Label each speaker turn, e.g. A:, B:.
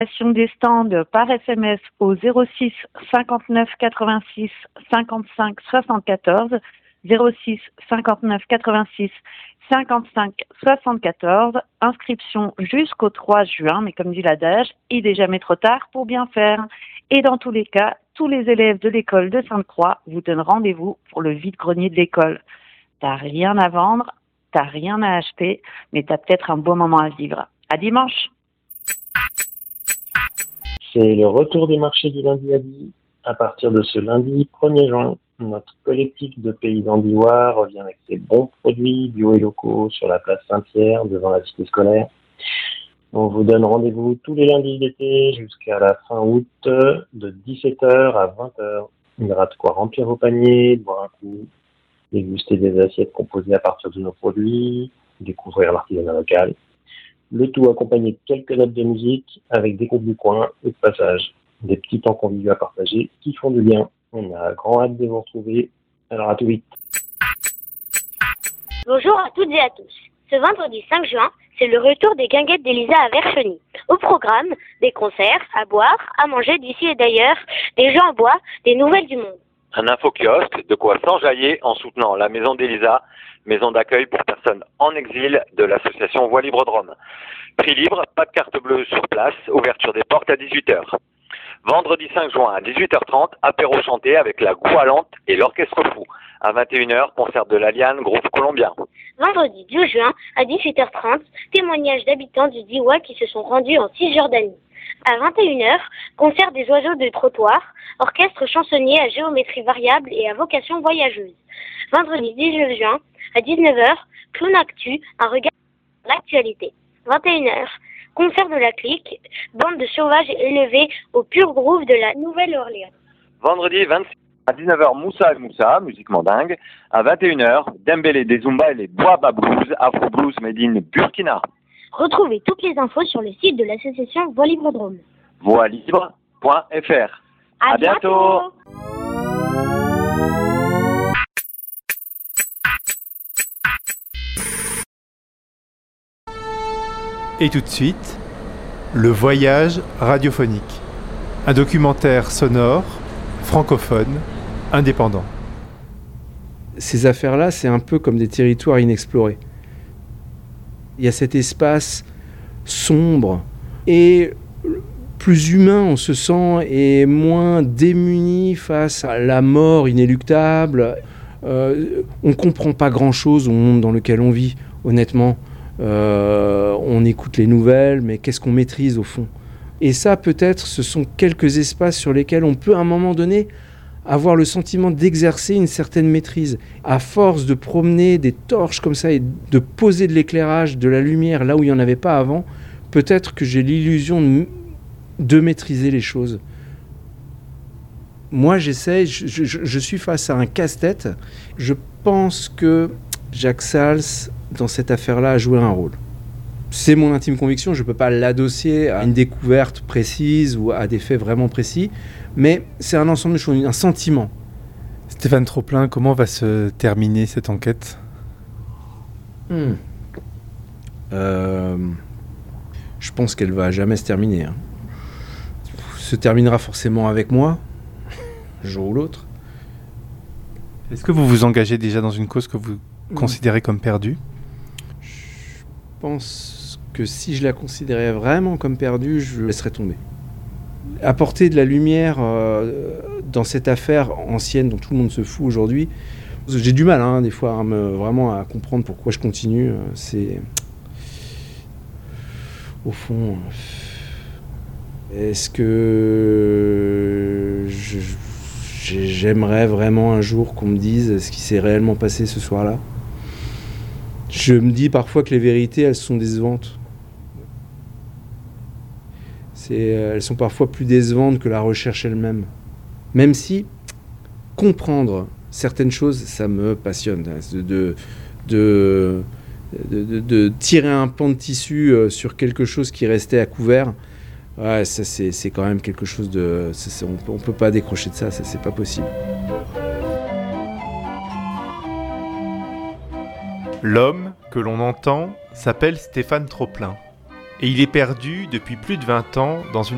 A: Des stands par SMS au 06 59 86 55 74, 06 59 86 55 74. Inscription jusqu'au 3 juin, mais comme dit l'adage, il n'est jamais trop tard pour bien faire. Et dans tous les cas, tous les élèves de l'école de Sainte-Croix vous donnent rendez-vous pour le vide-grenier de l'école. T'as rien à vendre, t'as rien à acheter, mais t'as peut-être un beau moment à vivre. À dimanche!
B: C'est le retour des marchés du lundi à Die. À partir de ce lundi 1er juin, notre collectif de paysans d'Ivoire revient avec ses bons produits bio et locaux sur la place Saint-Pierre devant la cité scolaire. On vous donne rendez-vous tous les lundis d'été jusqu'à la fin août de 17h à 20h. Il y aura de quoi remplir vos paniers, boire un coup, déguster des assiettes composées à partir de nos produits, découvrir l'artisanat local. Le tout accompagné de quelques notes de musique avec des groupes du coin et de passage. Des petits temps conviviaux à partager qui font du bien. On a grand hâte de vous retrouver. Alors à tout vite.
C: Bonjour à toutes et à tous. Ce vendredi 5 juin, c'est le retour des guinguettes d'Elisa à Vercheny. Au programme, des concerts, à boire, à manger d'ici et d'ailleurs, des jeux en bois, des nouvelles du monde.
D: Un infokiosque, de quoi s'enjailler en soutenant la maison d'Elisa, maison d'accueil pour personnes en exil de l'association Voix Libre de Rome. Prix libre, pas de carte bleue sur place, ouverture des portes à 18h. Vendredi 5 juin à 18h30, apéro chanté avec la Goualante et l'Orchestre Fou. À 21h, concert de la Liane, groupe colombien.
C: Vendredi 12 juin à 18h30, témoignage d'habitants du Diwa qui se sont rendus en Cisjordanie. À 21h, concert des oiseaux de trottoir, orchestre chansonnier à géométrie variable et à vocation voyageuse. Vendredi 19 juin, à 19h, Clown Actu, un regard sur l'actualité. 21h, concert de la Clique, bande de sauvages élevés au pur groove de la Nouvelle-Orléans.
D: Vendredi 26 à 19h, Moussa et Moussa, musique mandingue. À 21h, Dembélé des Zumba et les Boaba Blues, Afro Blues Made in Burkina.
C: Retrouvez toutes les infos sur le site de l'association Voix Libre de Rome.
D: Voixlibre.fr. À bientôt.
E: Et tout de suite, le voyage radiophonique. Un documentaire sonore, francophone, indépendant.
F: Ces affaires-là, c'est un peu comme des territoires inexplorés. Il y a cet espace sombre et plus humain, on se sent, et moins démuni face à la mort inéluctable. On ne comprend pas grand-chose au monde dans lequel on vit, honnêtement. On écoute les nouvelles, mais qu'est-ce qu'on maîtrise au fond ? Et ça, peut-être, ce sont quelques espaces sur lesquels on peut, à un moment donné, avoir le sentiment d'exercer une certaine maîtrise. À force de promener des torches comme ça et de poser de l'éclairage, de la lumière là où il n'y en avait pas avant, peut-être que j'ai l'illusion de maîtriser les choses. Moi, j'essaie, je suis face à un casse-tête. Je pense que Jacques Sals, dans cette affaire-là, a joué un rôle. C'est mon intime conviction, je ne peux pas l'adosser à une découverte précise ou à des faits vraiment précis, mais c'est un ensemble de choses, un sentiment.
E: Stéphane Troplin, comment va se terminer cette enquête ?
F: Je pense qu'elle ne va jamais se terminer. Se terminera forcément avec moi, un jour ou l'autre.
E: Est-ce que vous vous engagez déjà dans une cause que vous considérez comme perdue ?
F: Je pense que si je la considérais vraiment comme perdue, je laisserais tomber. Apporter de la lumière dans cette affaire ancienne dont tout le monde se fout aujourd'hui, j'ai du mal des fois vraiment à comprendre pourquoi je continue. C'est au fond, est-ce que j'aimerais vraiment un jour qu'on me dise ce qui s'est réellement passé ce soir-là ? Je me dis parfois que les vérités, elles sont décevantes. Elles sont parfois plus décevantes que la recherche elle-même. Même si comprendre certaines choses, ça me passionne. De tirer un pan de tissu sur quelque chose qui restait à couvert, ouais, ça c'est quand même quelque chose de... on peut pas décrocher de ça c'est pas possible.
E: L'homme que l'on entend s'appelle Stéphane Troplin. Et il est perdu depuis plus de 20 ans dans une